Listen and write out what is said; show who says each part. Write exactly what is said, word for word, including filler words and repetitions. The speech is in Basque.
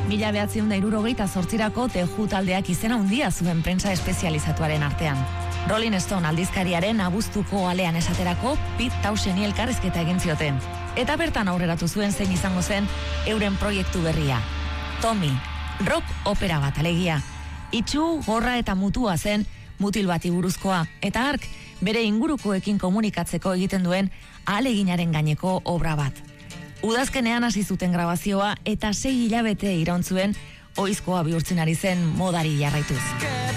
Speaker 1: Mila behatziehun eta hirurogeita zortzirako The Who taldeak izena handia zuen prentsa espezializatuaren artean. Rolling Stone aldizkariaren abuztuko alean esaterako Pete Townshendi elkarrizketa egin zioten. Eta bertan aurreratu zuen zein izango zen euren proiektu berria. Tommy, rock opera bat alegia. Itxu, gorra eta mutua zen mutil bati buruzkoa, eta hark bere ingurukoekin komunikatzeko egiten duen ahaleginaren gaineko obra bat. Udazkenean hasi zuten grabazioa eta sei hilabete iraun zuen oizkoa bihurtzen ari zen modari jarraituz.